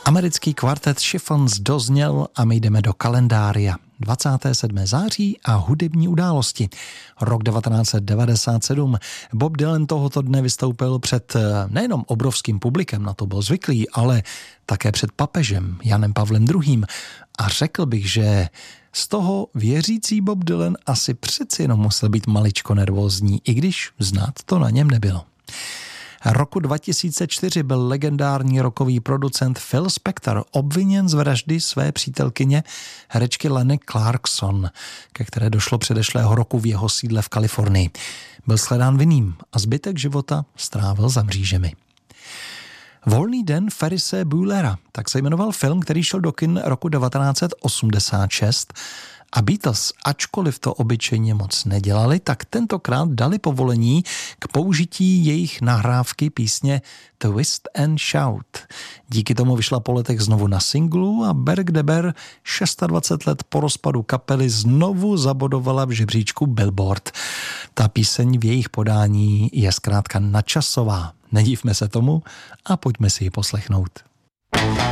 Americký kvartet Chiffons dozněl a my jdeme do kalendária. 27. září a hudební události. Rok 1997. Bob Dylan tohoto dne vystoupil před nejenom obrovským publikem, na to byl zvyklý, ale také před papežem Janem Pavlem II. A řekl bych, že z toho věřící Bob Dylan asi přeci jenom musel být maličko nervózní, i když znát to na něm nebylo. Roku 2004 byl legendární rockový producent Phil Spector obviněn z vraždy své přítelkyně herečky Lenny Clarkson, ke které došlo předešlého roku v jeho sídle v Kalifornii. Byl shledán vinným a zbytek života strávil za mřížemi. Volný den Ferrise Buellera, tak se jmenoval film, který šel do kin roku 1986 a Beatles, ačkoliv to obyčejně moc nedělali, tak tentokrát dali povolení k použití jejich nahrávky písně Twist and Shout. Díky tomu vyšla po letech znovu na singlu a Berg Deber 26 let po rozpadu kapely znovu zabodovala v žebříčku Billboard. Ta píseň v jejich podání je zkrátka nadčasová. Nedívme se tomu a pojďme si ji poslechnout.